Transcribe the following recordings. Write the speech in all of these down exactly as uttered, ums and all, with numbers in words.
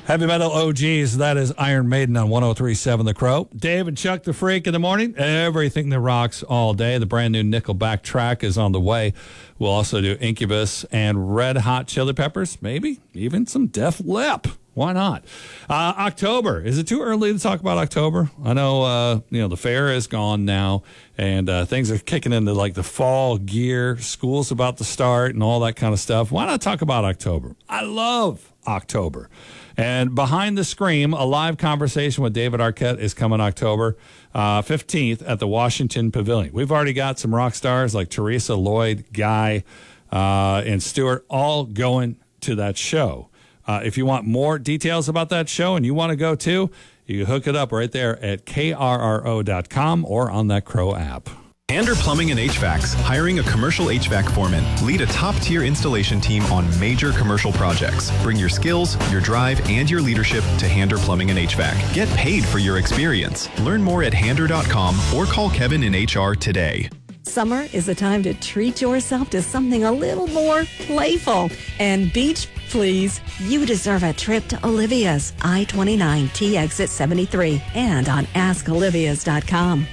Heavy Metal O Gs, that is Iron Maiden on one oh three point seven The Crow. Dave and Chuck the Freak in the morning. Everything that rocks all day. The brand new Nickelback track is on the way. We'll also do Incubus and Red Hot Chili Peppers, maybe even some Def Lep. Why not? Uh, October. Is it too early to talk about October? I know, uh, you know, the fair is gone now, and uh, things are kicking into like the fall gear. School's about to start and all that kind of stuff. Why not talk about October? I love October. And Behind the Scream, a live conversation with David Arquette is coming October uh, fifteenth at the Washington Pavilion. We've already got some rock stars like Teresa, Lloyd, Guy, uh, and Stewart all going to that show. Uh, if you want more details about that show and you want to go too, you can hook it up right there at K R R O dot com or on that Crow app. Hander Plumbing and H V A Cs, hiring a commercial H V A C foreman. Lead a top-tier installation team on major commercial projects. Bring your skills, your drive, and your leadership to Hander Plumbing and H V A C. Get paid for your experience. Learn more at hander dot com or call Kevin in H R today. Summer is the time to treat yourself to something a little more playful. And beach, please. You deserve a trip to Olivia's, I twenty-nine T exit seventy-three, and on ask olivias dot com.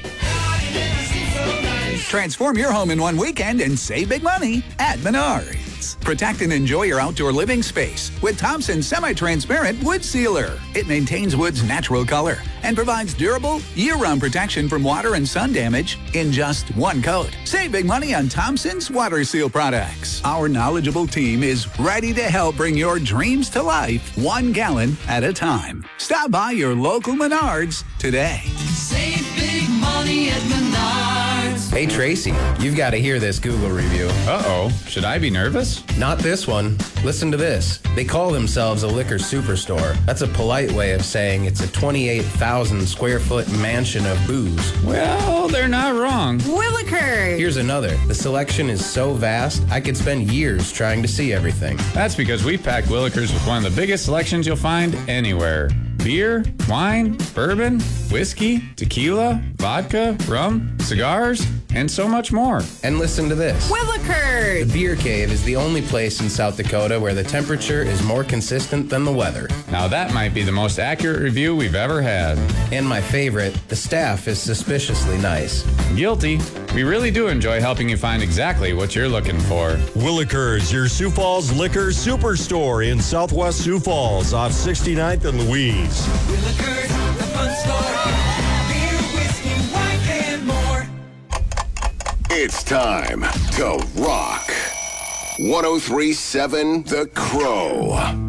Transform your home in one weekend and save big money at Menards. Protect and enjoy your outdoor living space with Thompson's semi-transparent wood sealer. It maintains wood's natural color and provides durable, year-round protection from water and sun damage in just one coat. Save big money on Thompson's water seal products. Our knowledgeable team is ready to help bring your dreams to life one gallon at a time. Stop by your local Menards today. Save big money at Menards. Hey, Tracy, you've got to hear this Google review. Uh-oh. Should I be nervous? Not this one. Listen to this. They call themselves a liquor superstore. That's a polite way of saying it's a twenty-eight thousand square foot mansion of booze. Well, they're not wrong. Willikers! Here's another. The selection is so vast, I could spend years trying to see everything. That's because we packed Willikers with one of the biggest selections you'll find anywhere. Beer, wine, bourbon, whiskey, tequila, vodka, rum, cigars, and so much more. And listen to this. Willikers! The Beer Cave is the only place in South Dakota where the temperature is more consistent than the weather. Now that might be the most accurate review we've ever had. And my favorite, the staff is suspiciously nice. Guilty. We really do enjoy helping you find exactly what you're looking for. Willikers, your Sioux Falls Liquor Superstore in Southwest Sioux Falls off sixty-ninth and Louise. Willikers, the fun store. Beer, whiskey, wine, and more. It's time to rock. one oh three point seven The Crow.